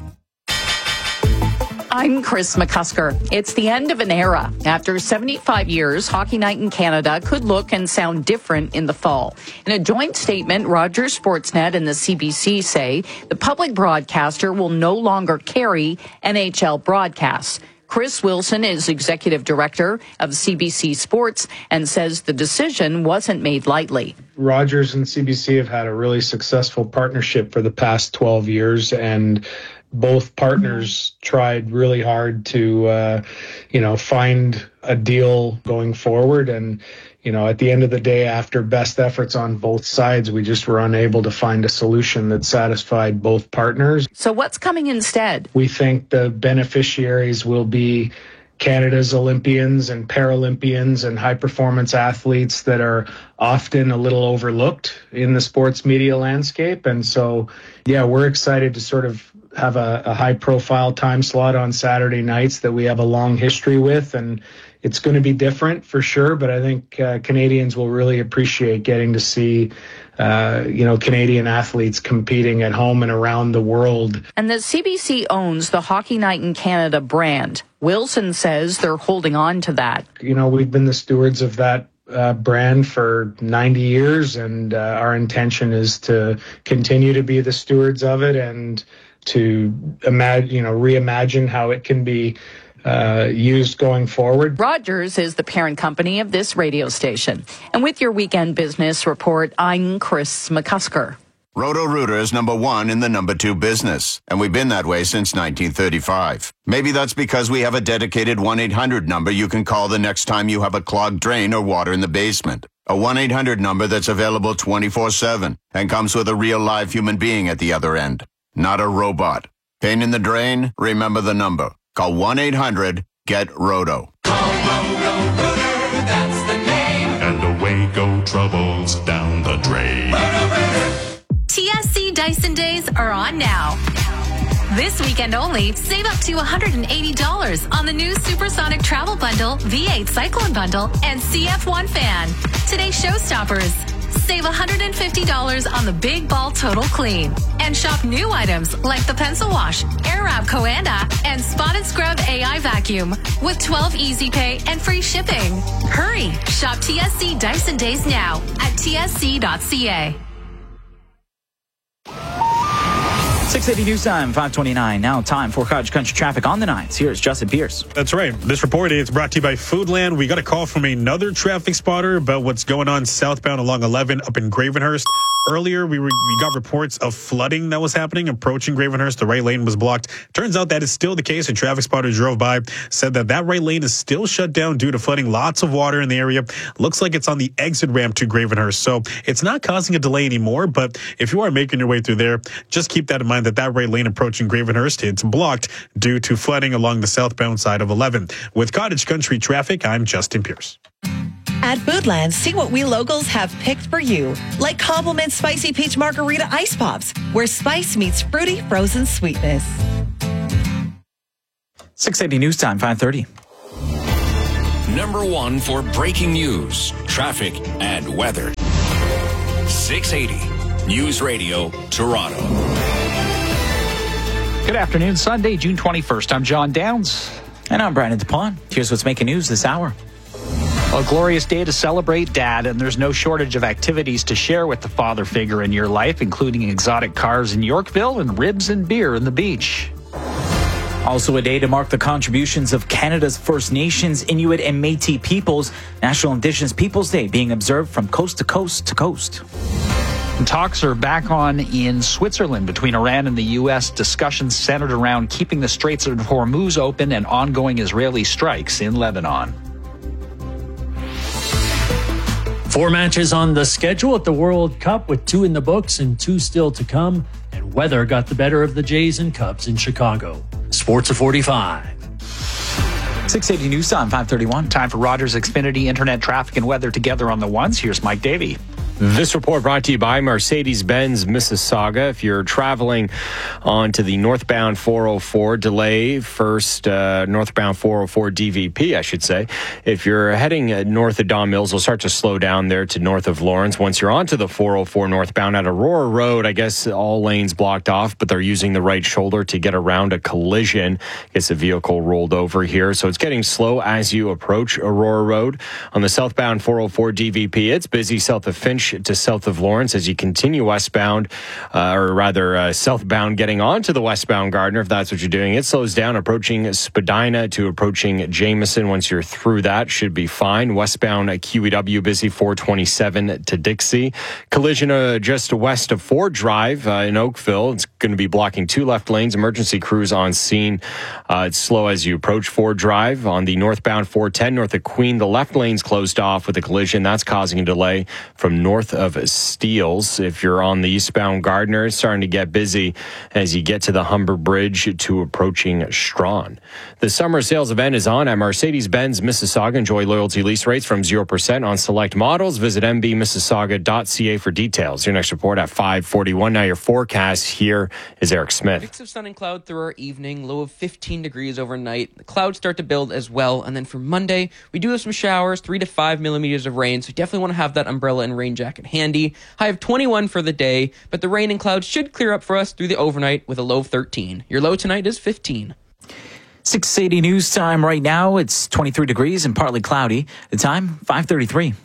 I'm Chris McCusker. It's the end of an era. After seventy-five years, Hockey Night in Canada could look and sound different in the fall. In a joint statement, Rogers Sportsnet and the C B C say the public broadcaster will no longer carry N H L broadcasts. Chris Wilson is executive director of C B C Sports and says the decision wasn't made lightly. Rogers and C B C have had a really successful partnership for the past twelve years, and both partners tried really hard to, uh, you know, find a deal going forward. And, you know, at the end of the day, after best efforts on both sides, we just were unable to find a solution that satisfied both partners. So what's coming instead? We think the beneficiaries will be Canada's Olympians and Paralympians and high-performance athletes that are often a little overlooked in the sports media landscape. And so, yeah, we're excited to sort of have a, a high-profile time slot on Saturday nights that we have a long history with, and it's going to be different for sure, but I think uh, Canadians will really appreciate getting to see uh, you know, Canadian athletes competing at home and around the world. And the C B C owns the Hockey Night in Canada brand. Wilson says they're holding on to that. You know, we've been the stewards of that uh, brand for ninety years, and uh, our intention is to continue to be the stewards of it and to imagine, you know, reimagine how it can be uh, used going forward. Rogers is the parent company of this radio station. And with your Weekend Business Report, I'm Chris McCusker. Roto-Rooter is number one in the number two business, and we've been that way since nineteen thirty-five. Maybe that's because we have a dedicated one eight hundred number you can call the next time you have a clogged drain or water in the basement. A one eight hundred number that's available twenty-four seven and comes with a real live human being at the other end, not a robot. Pain in the drain? Remember the number. Call one eight hundred get roto. Call Roto-Rooter, that's the name. And away go troubles down the drain. T S C Dyson Days are on now. This weekend only, save up to one hundred eighty dollars on the new Supersonic Travel Bundle, V eight Cyclone Bundle, and C F one Fan. Today's showstoppers. Save one hundred fifty dollars on the Big Ball Total Clean. And shop new items like the Pencil Wash, Airwrap Coanda, and Spot and Scrub A I Vacuum with twelve Easy Pay and free shipping. Hurry! Shop T S C Dyson Days now at T S C dot C A. six eighty News Time, five twenty-nine. Now time for Cottage Country traffic on the nines. Here's Justin Pierce. That's right. This report is brought to you by Foodland. We got a call from another traffic spotter about what's going on southbound along eleven up in Gravenhurst. Earlier, we, were, we got reports of flooding that was happening approaching Gravenhurst. The right lane was blocked. Turns out that is still the case. A traffic spotter drove by, said that that right lane is still shut down due to flooding. Lots of water in the area. Looks like it's on the exit ramp to Gravenhurst. So it's not causing a delay anymore. But if you are making your way through there, just keep that in mind that that right lane approaching Gravenhurst, it's blocked due to flooding along the southbound side of eleven. With Cottage Country traffic, I'm Justin Pierce. At Foodland, see what we locals have picked for you. Like Compliment Spicy Peach Margarita Ice Pops, where spice meets fruity frozen sweetness. six eighty News Time, five thirty. Number one for breaking news, traffic, and weather. six eighty News Radio, Toronto. Good afternoon, Sunday, June twenty-first. I'm John Downs. And I'm Brandon DuPont. Here's what's making news this hour. A glorious day to celebrate Dad, and there's no shortage of activities to share with the father figure in your life, including exotic cars in Yorkville and ribs and beer in the beach. Also a day to mark the contributions of Canada's First Nations, Inuit, and Métis peoples. National Indigenous Peoples Day being observed from coast to coast to coast. And talks are back on in Switzerland between Iran and the U S. Discussions centered around keeping the Straits of Hormuz open and ongoing Israeli strikes in Lebanon. Four matches on the schedule at the World Cup, with two in the books and two still to come. And weather got the better of the Jays and Cubs in Chicago. Sports at forty-five. six eighty News Time, five thirty-one. Time for Rogers Xfinity Internet traffic and weather together on the ones. Here's Mike Davey. This report brought to you by Mercedes-Benz Mississauga. If you're traveling onto the northbound four oh four, delay first uh, northbound four oh four D V P, I should say. If you're heading north of Don Mills, we'll start to slow down there to north of Lawrence. Once you're onto the four oh four northbound at Aurora Road, I guess all lanes blocked off, but they're using the right shoulder to get around a collision. I guess the vehicle rolled over here, so it's getting slow as you approach Aurora Road. On the southbound four oh four D V P, it's busy south of Finch to south of Lawrence as you continue westbound, uh, or rather uh, southbound, getting onto the westbound Gardner, if that's what you're doing. It slows down approaching Spadina to approaching Jameson. Once you're through that, should be fine. Westbound at Q E W, busy four twenty-seven to Dixie. Collision uh, just west of Ford Drive uh, in Oakville. It's going to be blocking two left lanes. Emergency crews on scene. Uh, it's slow as you approach Ford Drive. On the northbound four ten north of Queen, the left lane's closed off with a collision. That's causing a delay from north of Steeles. If you're on the eastbound Gardner, it's starting to get busy as you get to the Humber Bridge to approaching Strawn. The summer sales event is on at Mercedes-Benz Mississauga. Enjoy loyalty lease rates from zero percent on select models. Visit m b mississauga dot c a for details. Your next report at five forty-one. Now your forecast. Here is Eric Smith. Mix of sun and cloud through our evening, low of fifteen degrees overnight. The clouds start to build as well, and then for Monday, we do have some showers, three to five millimeters of rain, so you definitely want to have that umbrella and rain jacket handy. High of twenty-one for the day, but the rain and clouds should clear up for us through the overnight with a low of thirteen. Your low tonight is fifteen. six eighty News Time right now. It's twenty-three degrees and partly cloudy. The time, five thirty-three.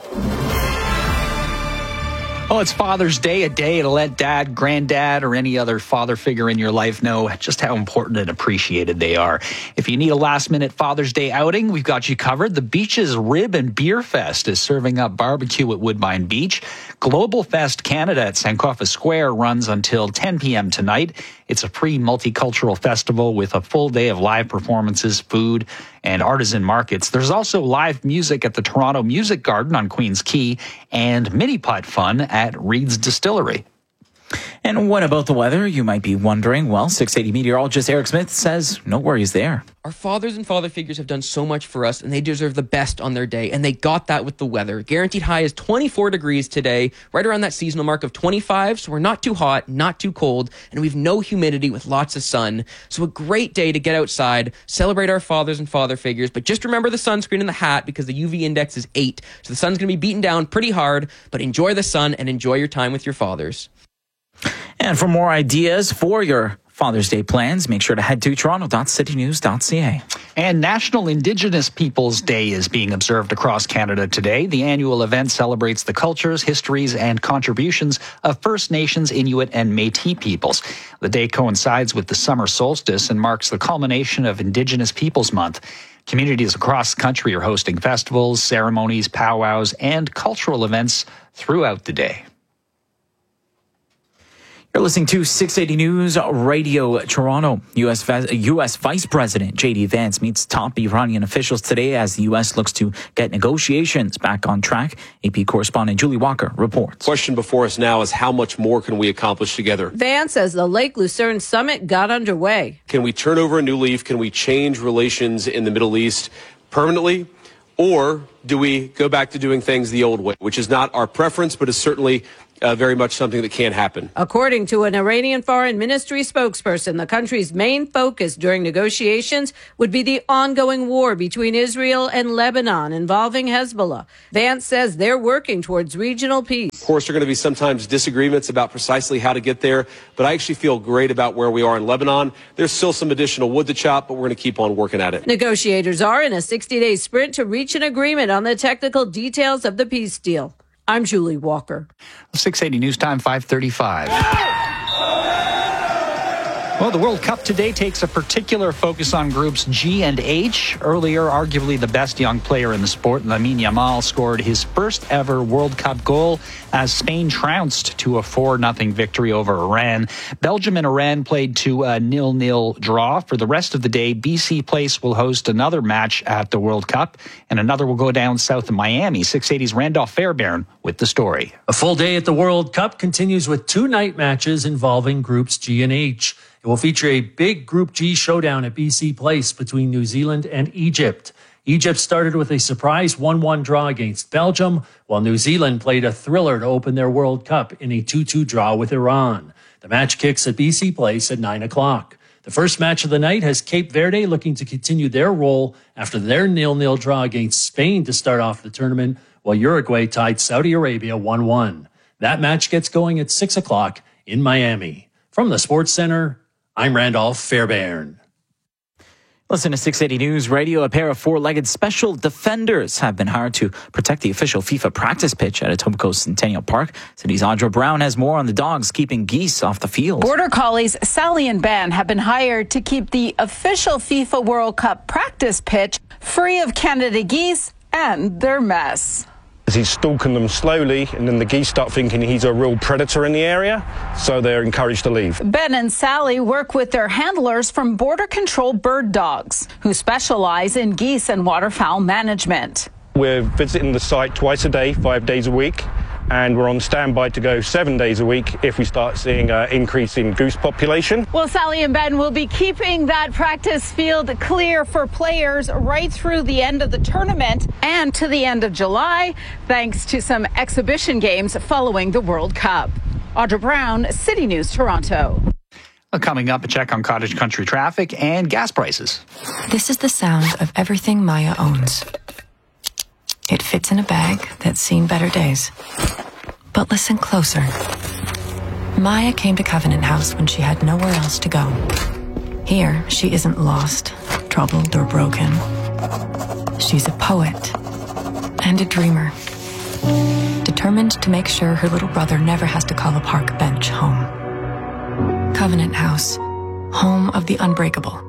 Oh, it's Father's Day, a day to let dad, granddad, or any other father figure in your life know just how important and appreciated they are. If you need a last-minute Father's Day outing, we've got you covered. The Beach's Rib and Beer Fest is serving up barbecue at Woodbine Beach. Global Fest Canada at Sankofa Square runs until ten p.m. tonight. It's a free multicultural festival with a full day of live performances, food, and artisan markets. There's also live music at the Toronto Music Garden on Queen's Quay and mini-putt fun at Reed's Distillery. And what about the weather? You might be wondering. Well, six eighty meteorologist Eric Smith says no worries there. Our fathers and father figures have done so much for us, and they deserve the best on their day, and they got that with the weather. Guaranteed high is twenty-four degrees today, right around that seasonal mark of twenty-five, so we're not too hot, not too cold, and we have no humidity with lots of sun. So a great day to get outside, celebrate our fathers and father figures, but just remember the sunscreen and the hat because the U V index is eight, so the sun's going to be beaten down pretty hard, but enjoy the sun and enjoy your time with your fathers. And for more ideas for your Father's Day plans, make sure to head to toronto dot city news dot c a. And National Indigenous Peoples Day is being observed across Canada today. The annual event celebrates the cultures, histories, and contributions of First Nations, Inuit, and Métis peoples. The day coincides with the summer solstice and marks the culmination of Indigenous Peoples Month. Communities across the country are hosting festivals, ceremonies, powwows, and cultural events throughout the day. You're listening to six eighty News Radio Toronto. U S U S Vice President J D Vance meets top Iranian officials today as the U S looks to get negotiations back on track. A P correspondent Julie Walker reports. Question before us now is how much more can we accomplish together? Vance says the Lake Lucerne summit got underway. Can we turn over a new leaf? Can we change relations in the Middle East permanently? Or do we go back to doing things the old way, which is not our preference, but is certainly Uh, very much something that can happen. According to an Iranian foreign ministry spokesperson, the country's main focus during negotiations would be the ongoing war between Israel and Lebanon involving Hezbollah. Vance says they're working towards regional peace. Of course, there are going to be sometimes disagreements about precisely how to get there, but I actually feel great about where we are in Lebanon. There's still some additional wood to chop, but we're going to keep on working at it. Negotiators are in a sixty-day sprint to reach an agreement on the technical details of the peace deal. I'm Julie Walker. six eighty News Time, five thirty-five. Well, the World Cup today takes a particular focus on groups G and H. Earlier, arguably the best young player in the sport, Lamine Yamal, scored his first ever World Cup goal as Spain trounced to a four nothing victory over Iran. Belgium and Iran played to a nil nil draw. For the rest of the day, B C Place will host another match at the World Cup, and another will go down south of Miami. six eighty's Randolph Fairbairn with the story. A full day at the World Cup continues with two night matches involving groups G and H. It will feature a big Group G showdown at B C Place between New Zealand and Egypt. Egypt started with a surprise one one draw against Belgium, while New Zealand played a thriller to open their World Cup in a two two draw with Iran. The match kicks at B C Place at nine o'clock. The first match of the night has Cape Verde looking to continue their role after their nil nil draw against Spain to start off the tournament, while Uruguay tied Saudi Arabia one one. That match gets going at six o'clock in Miami. From the Sports Center, I'm Randolph Fairbairn. Listen to six eighty News Radio. A pair of four-legged special defenders have been hired to protect the official FIFA practice pitch at Etobicoke Centennial Park. City's Audra Brown has more on the dogs keeping geese off the field. Border Collies Sally and Ben have been hired to keep the official FIFA World Cup practice pitch free of Canada geese and their mess. He's stalking them slowly, and then the geese start thinking he's a real predator in the area, so they're encouraged to leave. Ben and Sally work with their handlers from Border Control Bird Dogs, who specialize in geese and waterfowl management. We're visiting the site twice a day, five days a week, and we're on standby to go seven days a week if we start seeing an increase in goose population. Well, Sally and Ben will be keeping that practice field clear for players right through the end of the tournament and to the end of July, thanks to some exhibition games following the World Cup. Audra Brown, City News, Toronto. Well, coming up, a check on cottage country traffic and gas prices. This is the sound of everything Maya owns. It fits in a bag that's seen better days. But listen closer. Maya came to Covenant House when she had nowhere else to go. Here, she isn't lost, troubled, or broken. She's a poet and a dreamer, determined to make sure her little brother never has to call a park bench home. Covenant House, home of the unbreakable.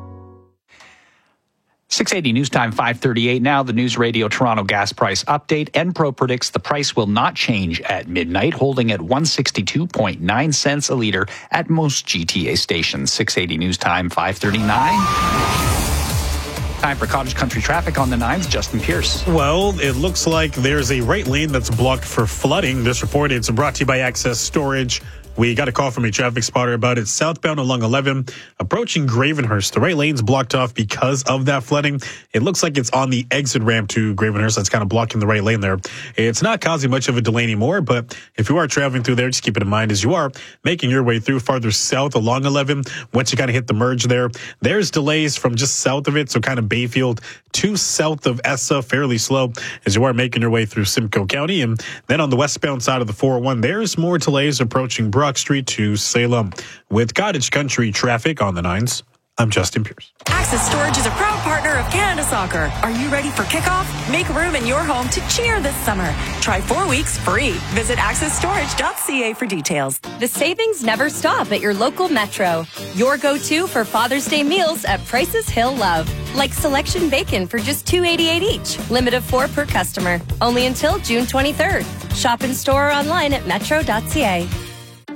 six eighty News Time, five thirty-eight now. The News Radio Toronto gas price update. Enpro predicts the price will not change at midnight, holding at one hundred sixty-two point nine cents a litre at most G T A stations. six eighty News Time, five thirty-nine. Time for cottage country traffic on the nines. Justin Pierce. Well, it looks like there's a right lane that's blocked for flooding. This report is brought to you by Access Storage. We got a call from a traffic spotter about it. Southbound along eleven, approaching Gravenhurst. The right lane's blocked off because of that flooding. It looks like it's on the exit ramp to Gravenhurst. That's kind of blocking the right lane there. It's not causing much of a delay anymore, but if you are traveling through there, just keep it in mind as you are making your way through farther south along eleven. Once you kind of hit the merge there, there's delays from just south of it, so kind of Bayfield to south of Essa, fairly slow as you are making your way through Simcoe County. And then on the westbound side of the four oh one, there's more delays approaching Brook Street to Salem. With cottage country traffic on the nines, I'm Justin Pierce. Access Storage is a proud partner of Canada Soccer. Are you ready for kickoff? Make room in your home to cheer this summer. Try four weeks free. Visit access storage dot c a for details. The savings never stop at your local Metro. Your go-to for Father's Day meals at prices he'll love. Like selection bacon for just two dollars and eighty-eight cents each. Limit of four per customer. Only until June twenty-third. Shop in store or online at metro dot c a.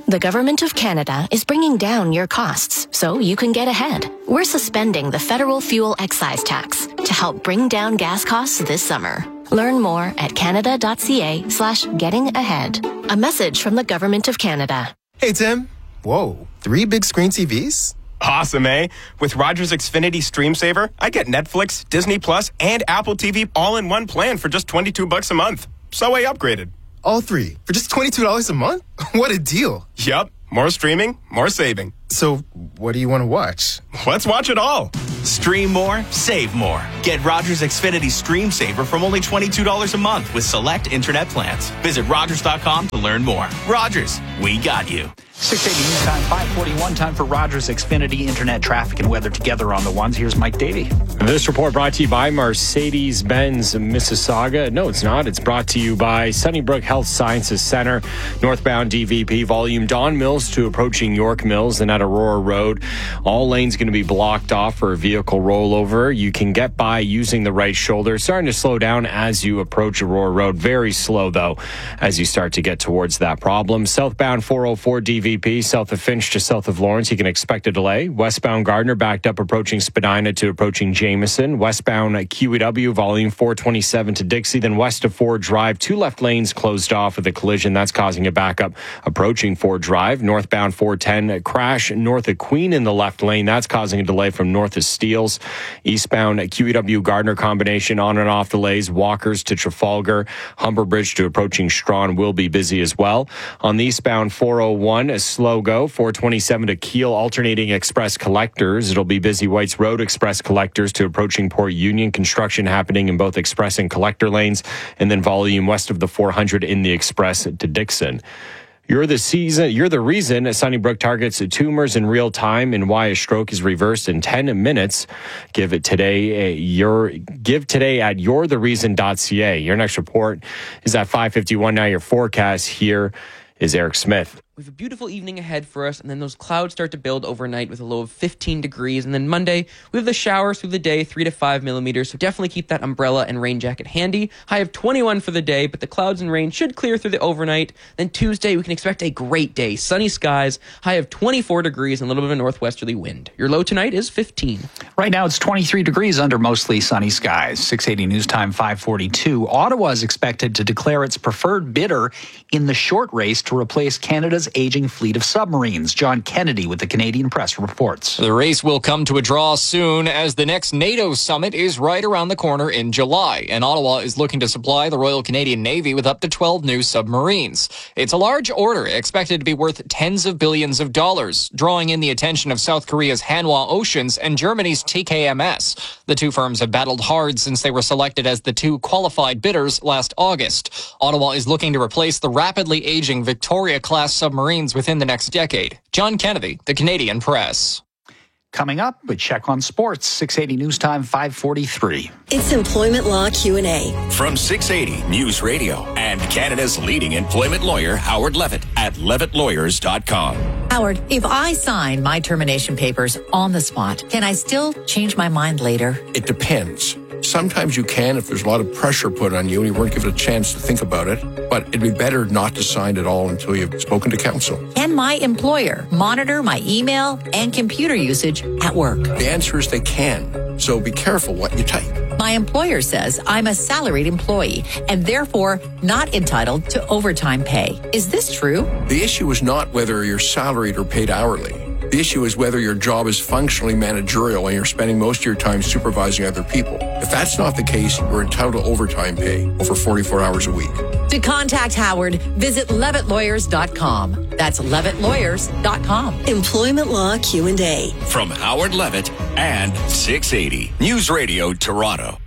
The Government of Canada is bringing down your costs so you can get ahead. We're suspending the federal fuel excise tax to help bring down gas costs this summer. Learn more at canada.ca slash getting ahead. A message from the Government of Canada. Hey, Tim. Whoa, three big screen T Vs? Awesome, eh? With Rogers Xfinity Stream Saver, I get Netflix, Disney Plus, and Apple T V all in one plan for just twenty-two bucks a month. So I upgraded. All three for just twenty-two dollars a month? What a deal. Yup. More streaming, more saving. So what do you want to watch? Let's watch it all. Stream more, save more. Get Rogers Xfinity Stream Saver from only twenty-two dollars a month with select internet plans. Visit Rogers dot com to learn more. Rogers, we got you. six eighty News Time, five forty-one, time for Rogers Xfinity Internet Traffic and Weather together on the ones. Here's Mike Davey. This report brought to you by Mercedes-Benz Mississauga. No, it's not. It's brought to you by Sunnybrook Health Sciences Center, northbound D V P volume Don Mills to approaching York Mills and at Aurora Road. All lanes going to be blocked off for a vehicle rollover. You can get by using the right shoulder. Starting to slow down as you approach Aurora Road. Very slow, though, as you start to get towards that problem. Southbound four oh four D V P, south of Finch to south of Lawrence, you can expect a delay. Westbound Gardner backed up approaching Spadina to approaching Jameson. Westbound Q E W, volume four twenty-seven to Dixie. Then west of Ford Drive, two left lanes closed off with a collision. That's causing a backup approaching Ford Drive. Northbound four ten, a crash north of Queen in the left lane. That's causing a delay from north of Steeles. Eastbound Q E W Gardner combination on and off delays. Walkers to Trafalgar. Humber Bridge to approaching Strawn will be busy as well. On the eastbound four oh one, a slow go. four twenty-seven to Kiel, alternating express collectors. It'll be busy Whites Road express collectors to approaching Port Union. Construction happening in both express and collector lanes. And then volume west of the four hundred in the express to Dixon. You're the season. You're the reason Sunnybrook targets tumors in real time and why a stroke is reversed in ten minutes. Give it today. Your give today at you're the reason dot c a. Your next report is at five fifty-one. Now your forecast here is Eric Smith. We have a beautiful evening ahead for us, and then those clouds start to build overnight with a low of fifteen degrees. And then Monday, we have the showers through the day, three to five millimeters. So definitely keep that umbrella and rain jacket handy. High of twenty-one for the day, but the clouds and rain should clear through the overnight. Then Tuesday, we can expect a great day. Sunny skies, high of twenty-four degrees, and a little bit of a northwesterly wind. Your low tonight is fifteen. Right now, it's twenty-three degrees under mostly sunny skies. six eighty News Time, five forty-two. Ottawa is expected to declare its preferred bidder in the short race to replace Canada's aging fleet of submarines. John Kennedy with the Canadian Press reports. The race will come to a draw soon as the next NATO summit is right around the corner in July, and Ottawa is looking to supply the Royal Canadian Navy with up to twelve new submarines. It's a large order, expected to be worth tens of billions of dollars, drawing in the attention of South Korea's Hanwha Oceans and Germany's T K M S. The two firms have battled hard since they were selected as the two qualified bidders last August. Ottawa is looking to replace the rapidly aging Victoria-class submarines within the next decade. John Kennedy, the Canadian Press. Coming up, we check on sports. six eighty News Time, five forty-three. It's Employment Law Q and A. From six eighty News Radio and Canada's leading employment lawyer, Howard Levitt, at levitt lawyers dot com. Howard, if I sign my termination papers on the spot, can I still change my mind later? It depends. Sometimes you can if there's a lot of pressure put on you and you weren't given a chance to think about it, but it'd be better not to sign at all until you've spoken to counsel. Can my employer monitor my email and computer usage at work? The answer is they can, so be careful what you type. My employer says I'm a salaried employee and therefore not entitled to overtime pay. Is this true? The issue is not whether you're salaried or paid hourly. The issue is whether your job is functionally managerial and you're spending most of your time supervising other people. If that's not the case, you're entitled to overtime pay over forty-four hours a week. To contact Howard, visit levitt lawyers dot com. That's levitt lawyers dot com. Employment Law Q and A. From Howard Levitt and six eighty News Radio Toronto.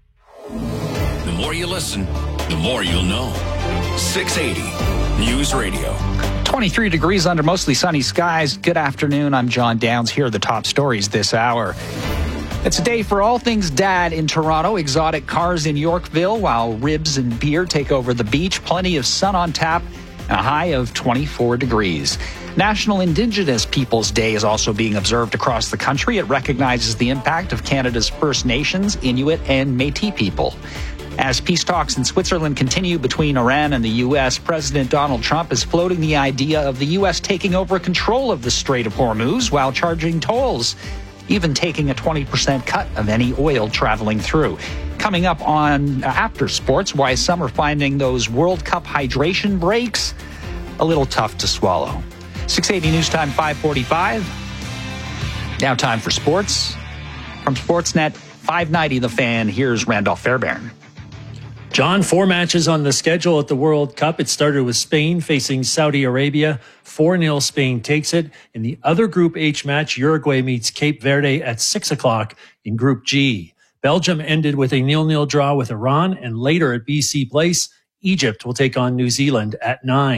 The more you listen, the more you'll know. six eighty News Radio. twenty-three degrees under mostly sunny skies. Good afternoon. I'm John Downs. Here are the top stories this hour. It's a day for all things dad in Toronto. Exotic cars in Yorkville while ribs and beer take over the beach. Plenty of sun on tap and a high of twenty-four degrees. National Indigenous Peoples Day is also being observed across the country. It recognizes the impact of Canada's First Nations, Inuit, and Métis people. As peace talks in Switzerland continue between Iran and the U S, President Donald Trump is floating the idea of the U S taking over control of the Strait of Hormuz while charging tolls, even taking a twenty percent cut of any oil traveling through. Coming up on uh, After Sports, why some are finding those World Cup hydration breaks a little tough to swallow. six eighty News Time, five forty-five. Now time for sports. From Sportsnet five ninety The Fan, here's Randolph Fairbairn. John, four matches on the schedule at the World Cup. It started with Spain facing Saudi Arabia. four nil Spain takes it. In the other Group H match, Uruguay meets Cape Verde at six o'clock in Group G. Belgium ended with a nil nil draw with Iran, and later at B C Place, Egypt will take on New Zealand at nine.